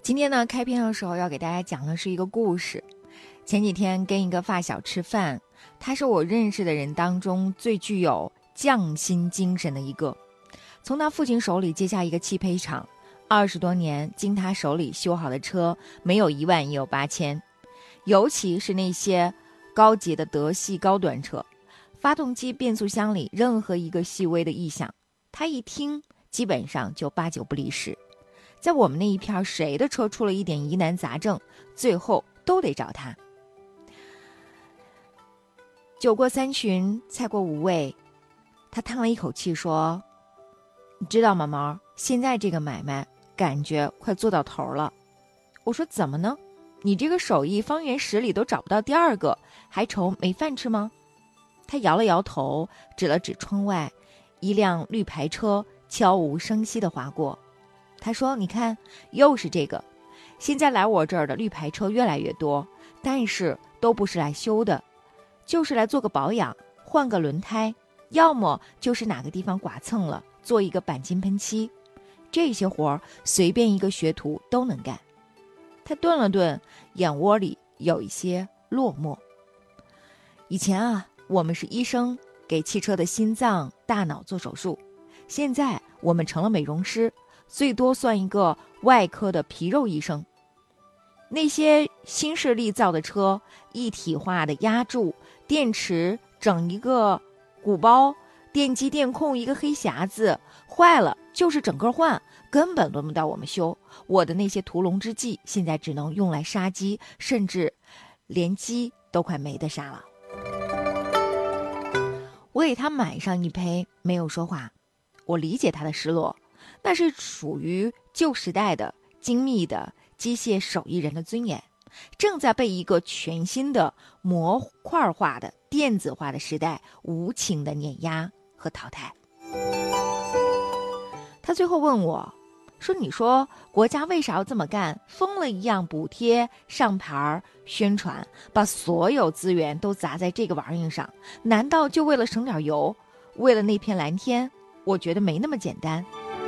今天呢，开篇的时候要给大家讲的是一个故事。前几天跟一个发小吃饭，他是我认识的人当中最具有匠心精神的一个。从他父亲手里接下一个汽配厂，20多年经他手里修好的车，没有1万也有8000。尤其是那些高级的德系高端车，发动机、变速箱里任何一个细微的异响，他一听基本上就8、9不离十。在我们那一片，谁的车出了一点疑难杂症，最后都得找他。酒过3巡，菜过5味，他叹了一口气说：你知道吗，毛，现在这个买卖感觉快做到头了。我说怎么呢？你这个手艺方圆10里都找不到第二个，还愁没饭吃吗？他摇了摇头，指了指窗外，一辆绿牌车悄无声息地划过。他说：你看，又是这个。现在来我这儿的绿牌车越来越多，但是都不是来修的，就是来做个保养，换个轮胎，要么就是哪个地方剐蹭了，做一个钣金喷漆。这些活儿随便一个学徒都能干。他顿了顿，眼窝里有一些落寞。以前啊，我们是医生，给汽车的心脏、大脑做手术，现在我们成了美容师，最多算一个外科的皮肉医生。那些新势力造的车，一体化的压铸，电池整一个鼓包，电机电控一个黑匣子，坏了就是整个换，根本轮不到我们修。我的那些屠龙之计现在只能用来杀鸡，甚至连鸡都快没得杀了。我给他买上一赔，没有说话。我理解他的失落，那是属于旧时代的精密的机械手艺人的尊严，正在被一个全新的模块化的电子化的时代无情的碾压和淘汰。他最后问我说，你说国家为啥要这么干，疯了一样补贴上牌宣传，把所有资源都砸在这个玩意上，难道就为了省点油，为了那片蓝天？我觉得没那么简单。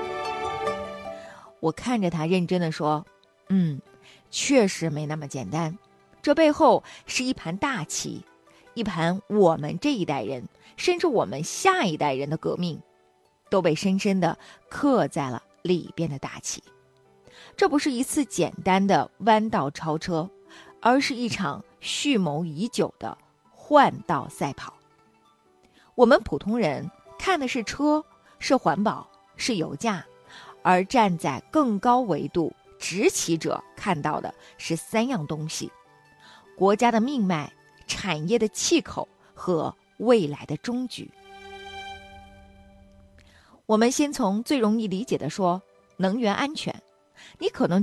我看着他认真地说，确实没那么简单，这背后是一盘大棋，一盘我们这一代人甚至我们下一代人的革命都被深深地刻在了里边的大棋。这不是一次简单的弯道超车，而是一场蓄谋已久的换道赛跑。我们普通人看的是车，是环保，是油价，而站在更高维度执棋者看到的是3样东西：国家的命脉、产业的气口和未来的终局。我们先从最容易理解的说，能源安全。你可能